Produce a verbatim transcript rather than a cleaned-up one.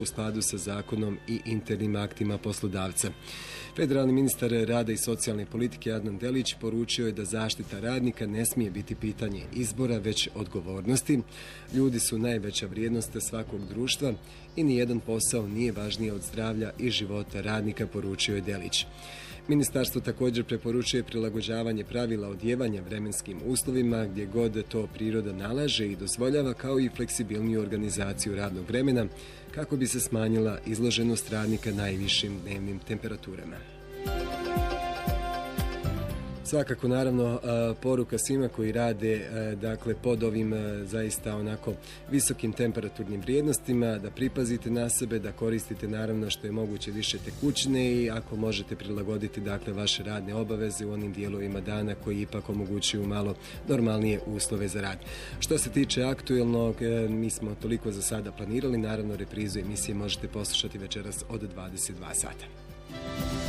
u skladu sa zakonom i internim aktima poslodavca. Federalni ministar rada i socijalne politike Adnan Delić poručio je da zaštita radnika ne smije biti pitanje izbora, već odgovornosti. Ljudi su najveća vrijednost svakog društva i nijedan posao nije važniji od zdravlja i života radnika, poručio je Delić. Ministarstvo također preporučuje prilagođavanje pravila odjevanja vremenskim uslovima gdje god to priroda nalaže i dozvoljava, kao i fleksibilniju organizaciju radnog vremena kako bi se smanjila izloženost radnika najvišim dnevnim temperaturama. Svakako, naravno, poruka svima koji rade dakle, pod ovim zaista onako visokim temperaturnim vrijednostima, da pripazite na sebe, da koristite naravno što je moguće više tekućine i ako možete prilagoditi dakle, vaše radne obaveze u onim dijelovima dana koji ipak omogućuju malo normalnije uslove za rad. Što se tiče aktuelnog, mi smo toliko za sada planirali. Naravno, reprizu emisije možete poslušati večeras od dvadeset dva sata.